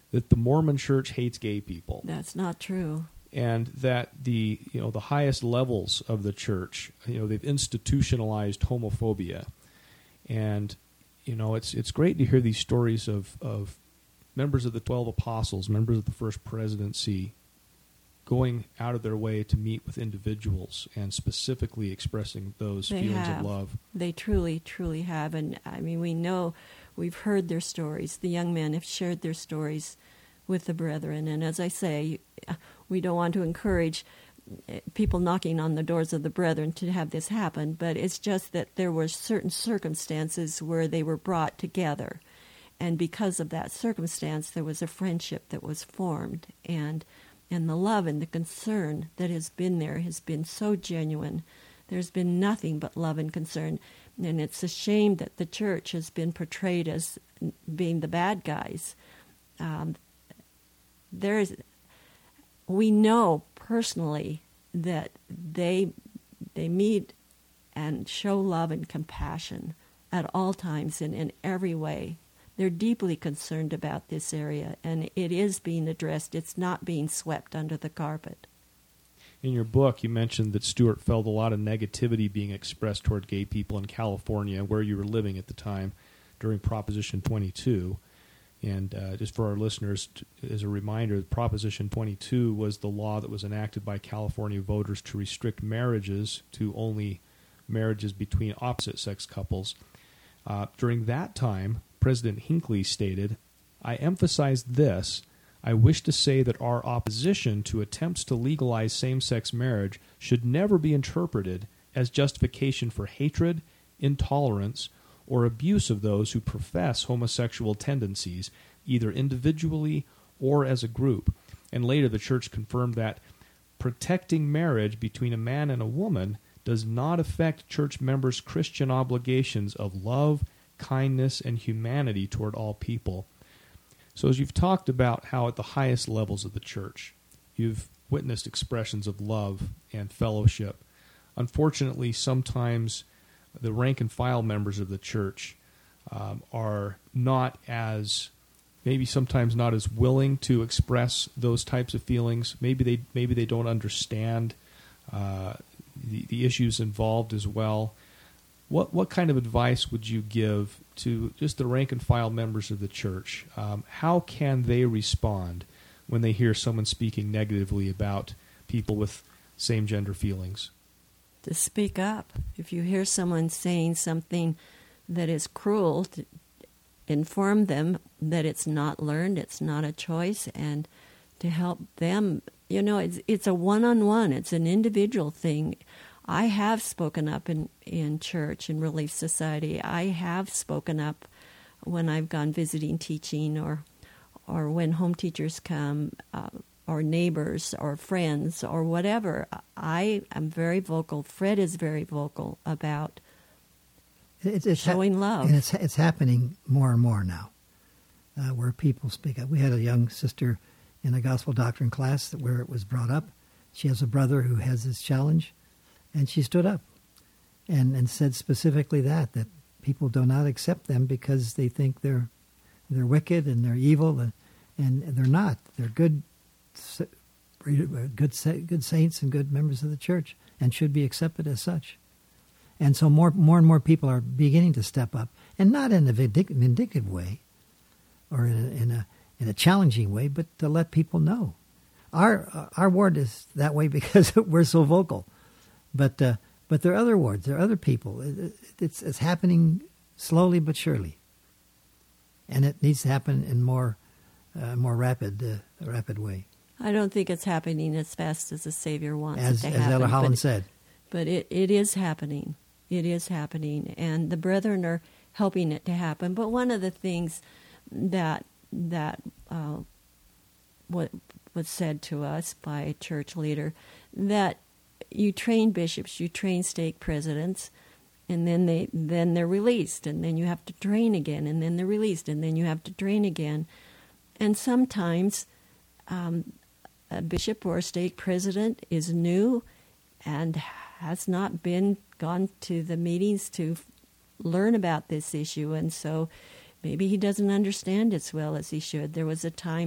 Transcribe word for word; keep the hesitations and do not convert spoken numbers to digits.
that the Mormon Church hates gay people. That's not true. And that the you know the highest levels of the church, you know, they've institutionalized homophobia. And you know, it's it's great to hear these stories of, of members of the twelve apostles, members of the first presidency, going out of their way to meet with individuals and specifically expressing those They feelings have. of love. They truly, truly have. And I mean, we know, we've heard their stories. The young men have shared their stories with the brethren. And as I say, we don't want to encourage people knocking on the doors of the brethren to have this happen, but it's just that there were certain circumstances where they were brought together. And because of that circumstance, there was a friendship that was formed. And and the love and the concern that has been there has been so genuine. There's been nothing but love and concern. And it's a shame that the church has been portrayed as being the bad guys. Um, there's, we know personally that they they meet and show love and compassion at all times and in every way. They're deeply concerned about this area, and it is being addressed. It's not being swept under the carpet. In your book, you mentioned that Stuart felt a lot of negativity being expressed toward gay people in California, where you were living at the time, during Proposition twenty-two. And uh, just for our listeners, t- as a reminder, Proposition twenty-two was the law that was enacted by California voters to restrict marriages to only marriages between opposite-sex couples. Uh, during that time, President Hinckley stated, "I emphasize this. I wish to say that our opposition to attempts to legalize same-sex marriage should never be interpreted as justification for hatred, intolerance, or abuse of those who profess homosexual tendencies, either individually or as a group." And later the church confirmed that protecting marriage between a man and a woman does not affect church members' Christian obligations of love, kindness, and humanity toward all people. So as you've talked about how at the highest levels of the church, you've witnessed expressions of love and fellowship. Unfortunately, sometimes the rank and file members of the church um, are not as, maybe sometimes not as willing to express those types of feelings. Maybe they maybe they don't understand uh, the, the issues involved as well. What what kind of advice would you give to just the rank and file members of the church? Um, how can they respond when they hear someone speaking negatively about people with same-gender feelings? To speak up. If you hear someone saying something that is cruel, to inform them that it's not learned, it's not a choice, and to help them. You know, it's it's a one-on-one, it's an individual thing. I have spoken up in, in church, in Relief Society. I have spoken up when I've gone visiting teaching or or when home teachers come, uh, or neighbors or friends or whatever. I am very vocal. Fred is very vocal about it's, it's showing ha- love. And it's, it's happening more and more now, uh, where people speak up. We had a young sister in a gospel doctrine class that where it was brought up. She has a brother who has this challenge, and she stood up and, and said specifically that, that people do not accept them because they think they're they're wicked and they're evil, and, and they're not. They're good good good saints and good members of the church and should be accepted as such. And so more more and more people are beginning to step up, and not in a vindic- vindictive way or in a, in a in a challenging way, but to let people know. Our our ward is that way because we're so vocal. But uh, but there are other wards, there are other people. It, it's it's happening slowly but surely, and it needs to happen in more uh, more rapid uh, rapid way. I don't think it's happening as fast as the Savior wants As, it to as happen. Elder Holland but, said. But it, it is happening. It is happening. And the brethren are helping it to happen. But one of the things that that uh, what was said to us by a church leader, that you train bishops, you train stake presidents, and then they then they're released, and then you have to train again, and then they're released, and then you have to train again. And sometimes um, a bishop or a stake president is new and has not been gone to the meetings to learn about this issue, and so maybe he doesn't understand as well as he should. There was a time